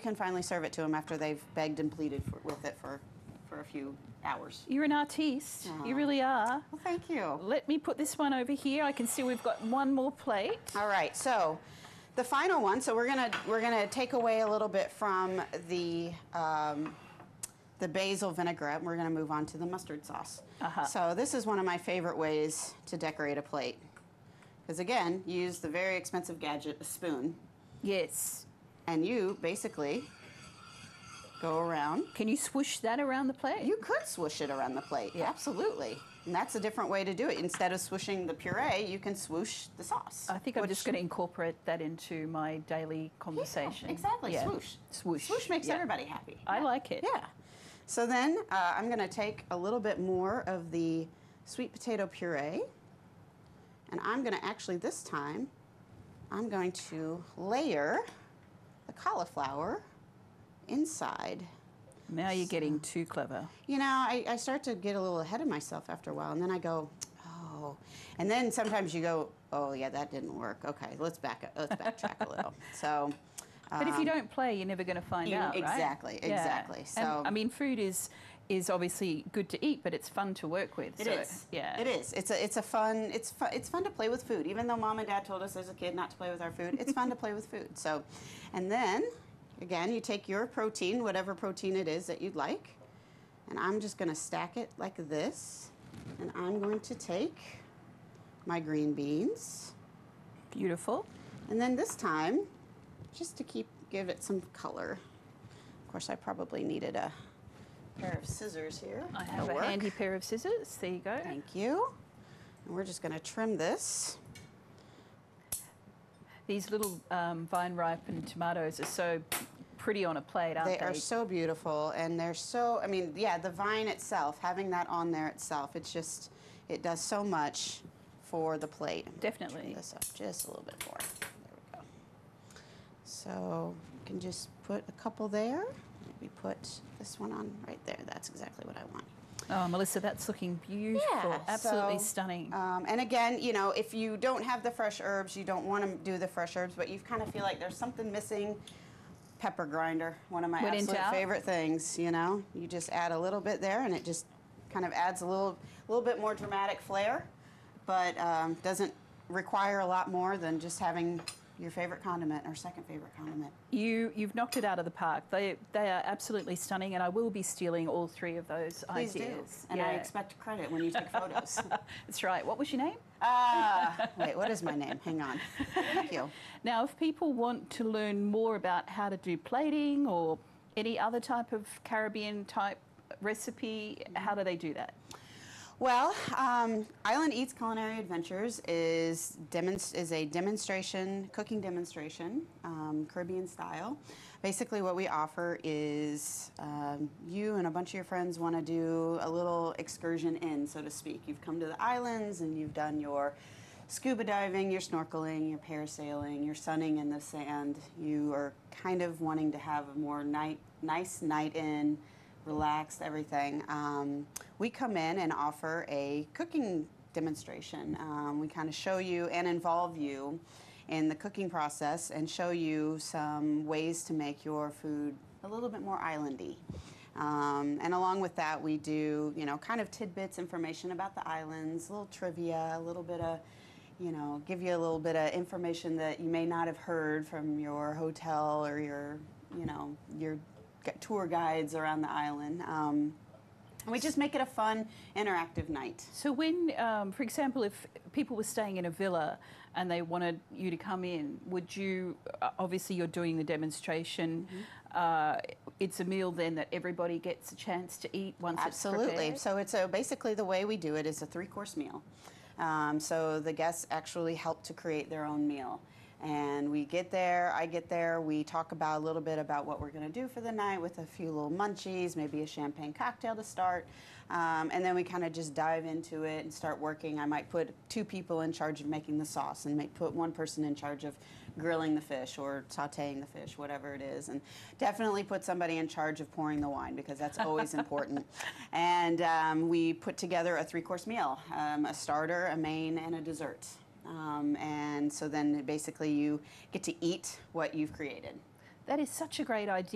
can finally serve it to them after they've begged and pleaded with it for a few hours. You're an artiste. You really are. Well, thank you. Let me put this one over here. I can see we've got one more plate. All right, so the final one. So we're gonna take away a little bit from the basil vinaigrette. And we're gonna move on to the mustard sauce. So this is one of my favorite ways to decorate a plate, because again, you use the very expensive gadget, a spoon. Yes. And you basically go around. Can you swoosh that around the plate? You could swoosh it around the plate, absolutely. And that's a different way to do it. Instead of swooshing the puree, you can swoosh the sauce. I think I'm just going to incorporate that into my daily conversation. Yeah, exactly, swoosh. Swoosh. Swoosh makes everybody happy. I like it. Yeah. So then I'm going to take a little bit more of the sweet potato puree, and I'm going to actually, this time, I'm going to layer the cauliflower inside. Now you're getting too clever. You know, I start to get a little ahead of myself after a while, and then I go, oh. And then sometimes you go, oh yeah, that didn't work. Okay, let's backtrack a little. So. But if you don't play, you're never going to find out, right? Exactly. Yeah. So and, I mean, food is obviously good to eat, but it's fun to work with. It is. Yeah. It is. It's fun to play with food. Even though Mom and Dad told us as a kid not to play with our food, it's fun to play with food. So, and then again, you take your protein, whatever protein it is that you'd like, and I'm just going to stack it like this, and I'm going to take my green beans. Beautiful. And then this time, just to give it some color. Of course, I probably needed a pair of scissors here. I have a handy pair of scissors. There you go. Thank you. And we're just going to trim this. These little vine-ripened tomatoes are so pretty on a plate, aren't they? They are so beautiful, and they're so, I mean, yeah, the vine itself, having that on there itself, it does so much for the plate. Definitely. Trim this up just a little bit more. There we go. So you can just put a couple there. Maybe put this one on right there. That's exactly what I want. Oh, Melissa, that's looking beautiful. Yeah, absolutely stunning. And again, you know, if you don't have the fresh herbs, you don't want to do the fresh herbs, but you kind of feel like there's something missing. Pepper grinder, one of my absolute favorite things. You know, you just add a little bit there, and it just kind of adds a little bit more dramatic flair, but doesn't require a lot more than just having your favorite condiment or second favorite condiment. You've knocked it out of the park. They are absolutely stunning, and I will be stealing all three of those ideas. Please do. And I expect credit when you take photos. That's right. What was your name? Wait, what is my name? Hang on. Thank you. Now, if people want to learn more about how to do plating or any other type of Caribbean type recipe, how do they do that? Well, Island Eats Culinary Adventures is a demonstration, cooking demonstration, Caribbean style. Basically what we offer is you and a bunch of your friends want to do a little excursion in, so to speak. You've come to the islands and you've done your scuba diving, your snorkeling, your parasailing, your sunning in the sand. You are kind of wanting to have a more nice night in, relaxed, everything. We come in and offer a cooking demonstration. We kind of show you and involve you in the cooking process and show you some ways to make your food a little bit more islandy. And along with that, we do, you know, kind of tidbits, information about the islands, a little trivia, a little bit of, you know, give you a little bit of information that you may not have heard from your hotel or your, you know, your tour guides around the island. And we just make it a fun, interactive night. So when, for example, if people were staying in a villa and they wanted you to come in, would you, obviously you're doing the demonstration, it's a meal then that everybody gets a chance to eat once it's prepared? Absolutely. So basically the way we do it is a 3-course meal. So the guests actually help to create their own meal. And we get there, I get there, we talk about a little bit about what we're going to do for the night with a few little munchies, maybe a champagne cocktail to start, and then we kind of just dive into it and start working. I might put 2 people in charge of making the sauce and put 1 person in charge of grilling the fish or sauteing the fish, whatever it is, and definitely put somebody in charge of pouring the wine because that's always important. And we put together a 3-course meal, a starter, a main, and a dessert. And so then basically you get to eat what you've created. That is such a great idea.